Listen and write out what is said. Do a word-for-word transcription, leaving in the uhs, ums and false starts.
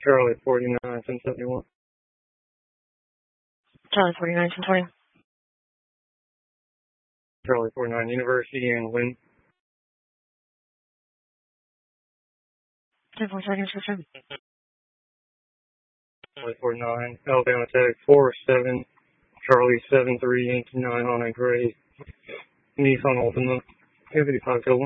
Charlie forty-nine, ten seventy-one. Charlie forty-nine, ten twenty. Charlie forty-nine, University and Lynn. ten four seconds, return. Charlie forty-nine, Alabama Tech four seven, Charlie seven three eight nine on a gray Nissan Altima, fifty-five kilowatt.